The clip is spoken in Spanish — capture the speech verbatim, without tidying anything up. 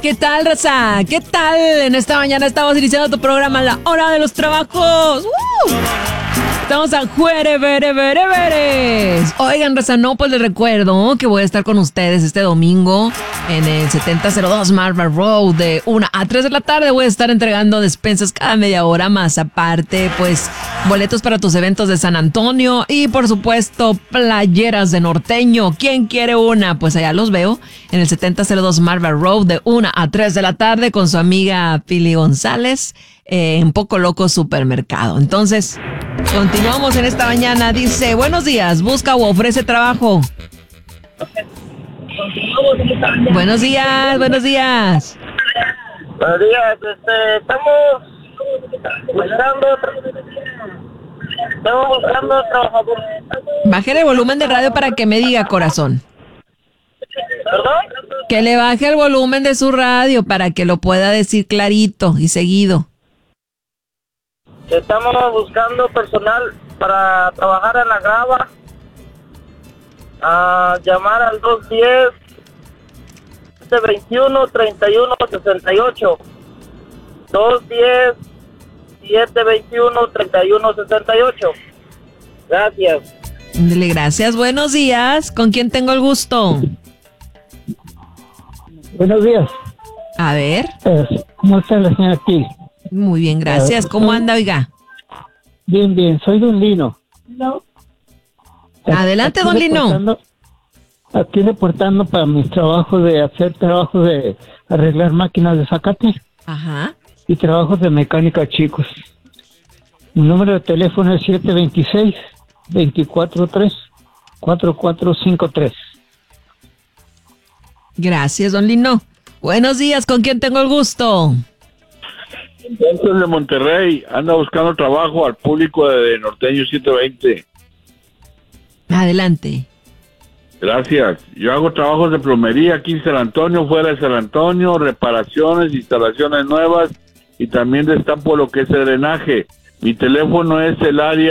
¿qué tal, raza? ¿Qué tal? En esta mañana estamos iniciando tu programa La Hora de los Trabajos. ¡Uh! Estamos a juere, vere, vere, veres. Oigan, raza, no, pues les recuerdo que voy a estar con ustedes este domingo en el setenta cero dos Marble Road de una a tres de la tarde. Voy a estar entregando despensas cada media hora, más aparte, pues, boletos para tus eventos de San Antonio y, por supuesto, playeras de norteño. ¿Quién quiere una? Pues allá los veo en el setenta cero dos Marble Road de una a tres de la tarde con su amiga Pili González eh, en Poco Loco Supermercado. Entonces, continuamos en esta mañana. Dice, buenos días, busca o ofrece trabajo. Buenos días, buenos días. Buenos días, este, estamos buscando, estamos buscando trabajador. Baje el volumen de radio para que me diga, corazón. ¿Perdón? Que le baje el volumen de su radio para que lo pueda decir clarito y seguido. Estamos buscando personal para trabajar en la grava. A llamar al dos diez, siete veintiuno, treinta y uno sesenta y ocho. dos diez, siete veintiuno, treinta y uno sesenta y ocho. Gracias. Dile gracias. Buenos días. ¿Con quién tengo el gusto? Buenos días. A ver. Eh, ¿Cómo está la señora aquí? Muy bien, gracias. ¿Cómo anda, oiga? Bien, bien. Soy Don Lino. No. Adelante, Aquí Don Lino. reportando- Aquí reportando para mis trabajos de hacer trabajos de arreglar máquinas de zacate Ajá. y trabajos de mecánica chicos. Mi número de teléfono es siete dos seis, dos cuatro tres, cuatro cuatro cinco tres. Gracias, Don Lino. Buenos días. ¿Con quién tengo el gusto? Entonces de Monterrey, anda buscando trabajo al público de Norteño siete veinte. Adelante. Gracias. Yo hago trabajos de plomería aquí en San Antonio, fuera de San Antonio, reparaciones, instalaciones nuevas y también destapo lo que es el drenaje. Mi teléfono es el área